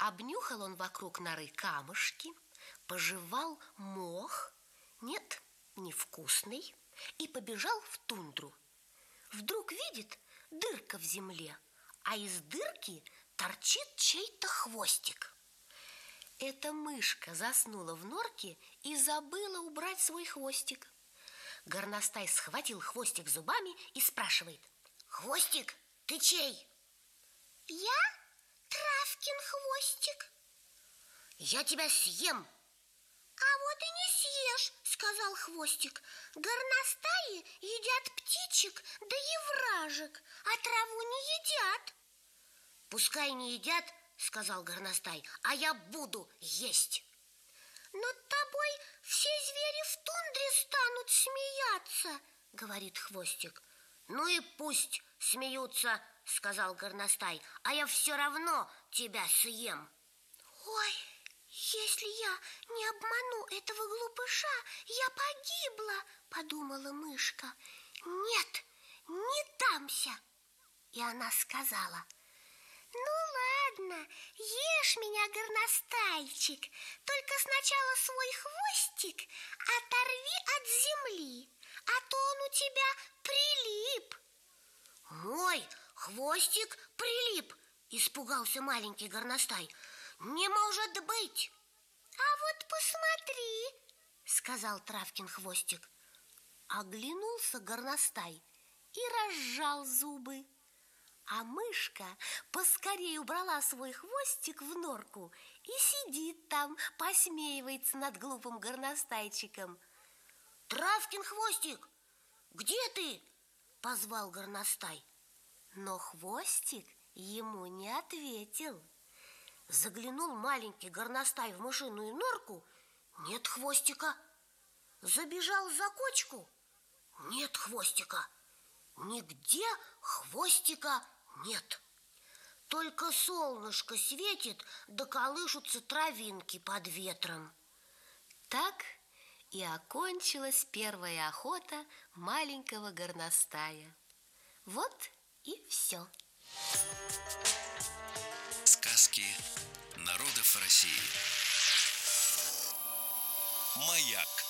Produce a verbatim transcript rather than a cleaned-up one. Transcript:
Обнюхал он вокруг норы камушки, пожевал мох. Нет, невкусный. И побежал в тундру. Вдруг видит дырка в земле, а из дырки торчит чей-то хвостик. Эта мышка заснула в норке и забыла убрать свой хвостик. Горностай схватил хвостик зубами и спрашивает: «Хвостик, ты чей?» «Я Травкин хвостик». «Я тебя съем». «А вот и не съешь», — сказал хвостик. «Горностаи едят птичек да евражек, а траву не едят». «Пускай не едят, — сказал горностай, — а я буду есть». «Над тобой все звери в тундре станут смеяться», — говорит хвостик. «Ну и пусть смеются, — сказал горностай, — а я все равно тебя съем». «Ой, если я не обману этого глупыша, я погибла, — подумала мышка. Нет, не дамся». И она сказала: «Ну ладно, ешь меня, горностайчик, только сначала свой хвостик оторви от земли, а то он у тебя прилип». «Мой хвостик прилип!» — испугался маленький горностай. «Не может быть!» «А вот посмотри!» — сказал Травкин хвостик. Оглянулся горностай и разжал зубы. А мышка поскорее убрала свой хвостик в норку и сидит там, посмеивается над глупым горностайчиком. «Травкин хвостик, где ты?» — позвал горностай. Но хвостик ему не ответил. Заглянул маленький горностай в мышиную норку — нет хвостика. Забежал за кочку — нет хвостика. Нигде хвостика нет. Только солнышко светит, да колышутся травинки под ветром. Так и окончилась первая охота маленького горностая. Вот и все. Сказки народов России. Маяк.